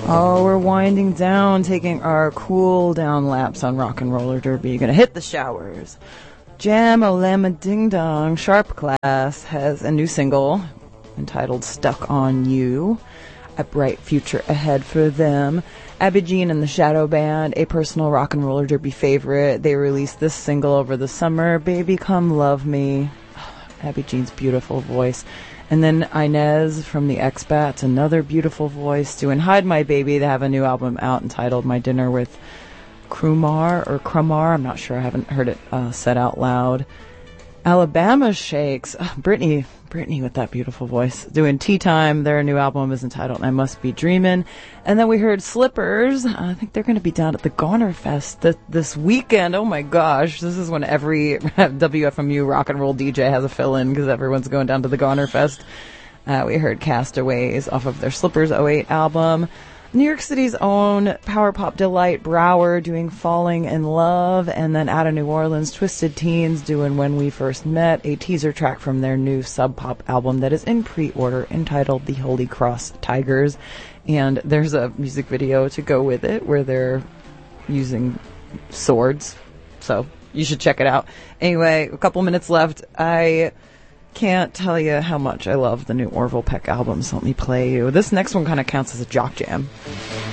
Oh, we're winding down, taking our cool down laps on Rock and Roller Derby. Gonna hit the showers. Jam-O-Lamma Ding Dong Sharp Class has a new single entitled Stuck on You. A bright future ahead for them. Abby Jean and the Shadow Band, a personal Rock and Roller Derby favorite. They released this single over the summer, Baby Come Love Me. Abby Jean's beautiful voice. And then Inez from the Expats, another beautiful voice, doing Hide My Baby. They have a new album out entitled My Dinner with Crumar. I'm not sure. I haven't heard it said out loud. Alabama Shakes. Brittany with that beautiful voice, doing Tea Time. Their new album is entitled I Must Be Dreamin'. And then we heard Slippers. I think they're going to be down at the Goner Fest this weekend. Oh my gosh. This is when every WFMU rock and roll DJ has a fill-in because everyone's going down to the Goner Fest. We heard Castaways off of their Slippers '08 album. New York City's own power pop delight Brower doing Falling in Love, and then out of New Orleans, Twisted Teens doing When We First Met, a teaser track from their new sub pop album that is in pre-order entitled The Holy Cross Tigers, and there's a music video to go with it where they're using swords, so you should check it out. Anyway, a couple minutes left. I can't tell you how much I love the new Orville Peck album, so let me play you. This next one kind of counts as a jock jam.